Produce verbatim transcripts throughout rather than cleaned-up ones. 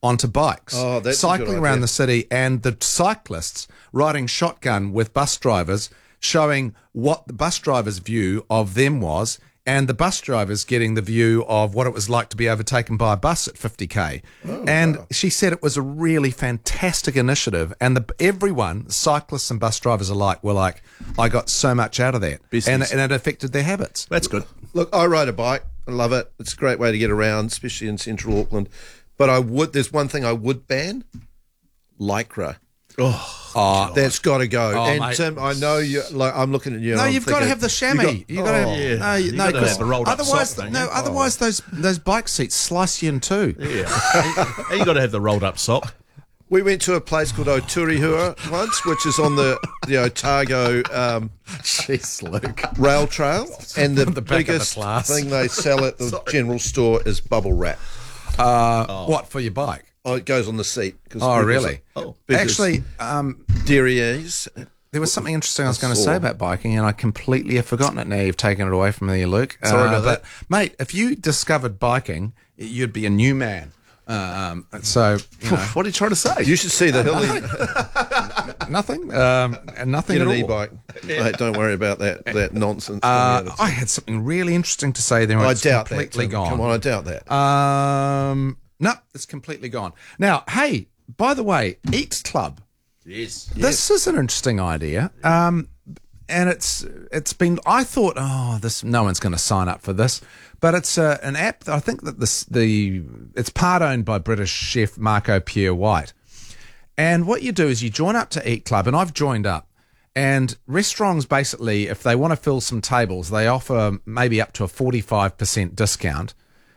onto bikes, Oh, that's a good cycling around idea. the city, and the cyclists riding shotgun with bus drivers, showing what the bus driver's view of them was, and the bus drivers getting the view of what it was like to be overtaken by a bus at fifty k. Oh, and wow. she said it was a really fantastic initiative, and the, everyone, cyclists and bus drivers alike, were like, I got so much out of that. And, and it affected their habits. That's good. Look, I ride a bike. I love it. It's a great way to get around, especially in central Auckland. But I would. There's one thing I would ban: Lycra. Oh, That's got to go. Oh, and mate. Tim, I know you. Like I'm looking at you. no, and I'm you've got to thinking, have the chamois. you got- You've got to have, oh. Yeah. no, You no, gotta 'cause have the rolled up otherwise, sock, don't no, you? otherwise those those bike seats slice you in two. Yeah. And you got to have the rolled up sock. We went to a place called Oturihua once, which is on the the Otago um, Jeez, Luke. rail trail, and the, The back of the biggest class. thing they sell at the general store is bubble wrap. Uh, What for your bike? Oh, it goes on the seat. 'cause Oh, because- really? Oh, because Actually, um, derrieres. there was something interesting I was going to saw. say about biking, and I completely have forgotten it now. You've taken it away from me, Luke. Sorry Uh, about but, mate, if you discovered biking, you'd be a new man. Um, so, you know, What are you trying to say? You should see the hilly. nothing, um, and nothing Get at an all. e-bike. Mate, don't worry about that that nonsense. Uh, coming out I had something really interesting to say there. of- and I it's doubt that. completely Tim. gone. Come on, I doubt that. Um, no, it's completely gone. Now, hey, by the way, Eats Club. Yes. This is an interesting idea. Um, and it's it's been. I thought, oh, this no one's going to sign up for this, but it's uh, an app. I think that this the it's part owned by British chef Marco Pierre White. And what you do is you join up to Eat Club, and I've joined up. And restaurants basically, if they want to fill some tables, they offer maybe up to a forty-five percent discount.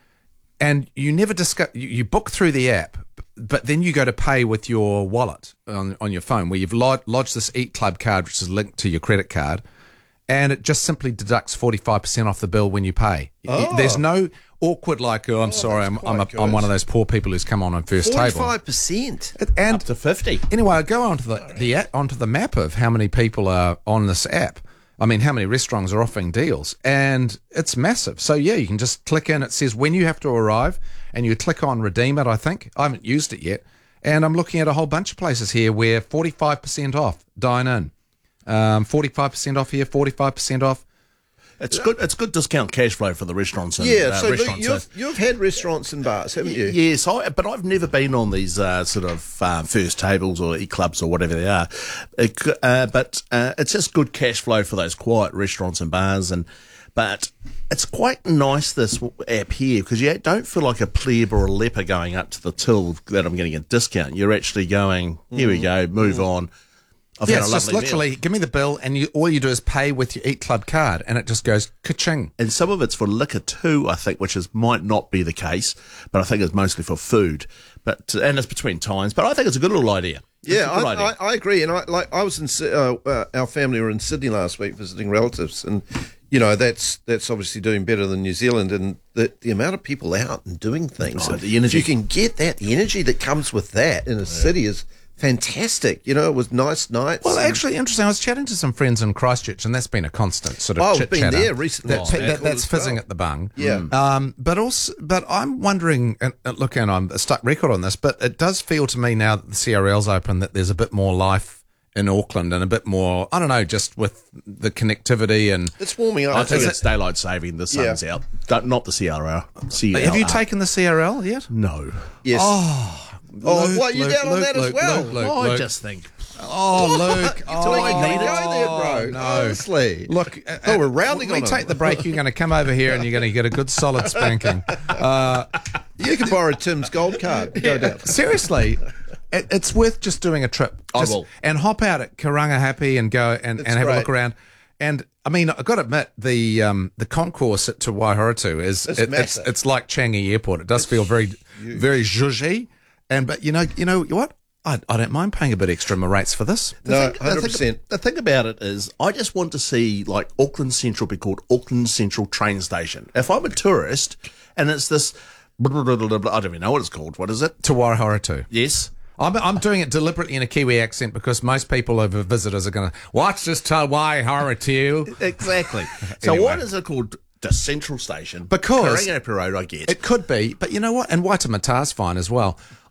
And you never discuss. You, you book through the app, but then you go to pay with your wallet on, on your phone, where you've lodged, lodged this Eat Club card, which is linked to your credit card, and it just simply deducts forty-five percent off the bill when you pay. Oh. There's no awkward like, oh, I'm sorry, I'm I'm, a, quite I'm good. one of those poor people who's come on on first table. Forty-five percent. And Up to fifty. anyway, I go onto the, the app, onto the map of how many people are on this app. I mean, how many restaurants are offering deals, and it's massive. So yeah, you can just click in. It says when you have to arrive, and you click on redeem it. I think I haven't used it yet, and I'm looking at a whole bunch of places here where forty-five percent off. Dine in, um, forty-five percent off here, forty-five percent off. It's good. It's good discount cash flow for the restaurants. And, Yeah, uh, so Luke, restaurants. you've, you've had restaurants and bars, haven't you? Yes, I, but I've never been on these uh, sort of uh, first tables or e-clubs or whatever they are. It, c- uh, but uh, it's just good cash flow for those quiet restaurants and bars. And but it's quite nice, this app here, because you don't feel like a pleb or a leper going up to the till that I'm getting a discount. You're actually going, here we go, move on. I've Yeah, had a it's just lovely literally meal. give me the bill, and you, all you do is pay with your Eat Club card, and it just goes ka-ching. And some of it's for liquor too, I think, which is might not be the case, but I think it's mostly for food. But and it's between times. But I think it's a good little idea. It's Yeah, a good I, idea. I, I agree. And I like I was in Sy- uh, uh, our family were in Sydney last week visiting relatives, and you know that's that's obviously doing better than New Zealand, and the the amount of people out and doing things. Oh, and the energy. If you can get that, the energy that comes with that in a city is fantastic. You know, it was nice nights. Well, and- actually, interesting. I was chatting to some friends in Christchurch, and that's been a constant sort of Oh, I've chit been chatter. there recently. That, Oh, that- man. that's Cool as fizzing well. at the bung. Yeah. Um, but also, but I'm wondering. And uh, look, and I'm a stuck record on this, but it does feel to me now that the C R L's open that there's a bit more life in Auckland and a bit more. I don't know, just with the connectivity and. It's warming up. I think Is it's it? daylight saving. The sun's Yeah. out. Don't, not the C R L. C L R. Have you taken the C R L yet? No. Yes. Oh, Oh, Luke, what, you Luke, down on Luke, that as Luke, well? Luke, Luke, Oh, I Luke. just think. Oh, Luke. So oh, I need to go there, bro. No. Honestly. Look, uh, Oh, we're rounding when we on take them. the break, you're going to come over here and you're going to get a good solid spanking. Uh, You can borrow Tim's gold card. Go down. seriously, it, it's worth just doing a trip. I Just- will. And hop out at Karanga Happy and go and, and It's have a great. look around. And I mean, I've got to admit, the um, the concourse at Te Waihoratu is It's it, it's massive. it's like Changi Airport. It does feel very very zhuzhy. And but you know you know what? I, I don't mind paying a bit extra in my rates for this. No, thing- the hundred thing- percent. The thing about it is, I just want to see like Auckland Central be called Auckland Central Train Station. If I'm a tourist and it's this, I don't even know what it's called. What is it? Te Waihoratu. Yes. I'm, I'm doing it deliberately in a Kiwi accent because most people over visitors are going to watch this Te Waihoratu. Exactly. So Anyway. what is it called? The Central Station. Because- Karanga Road, I get. It could be, but you know what? And Waitemata's fine as well.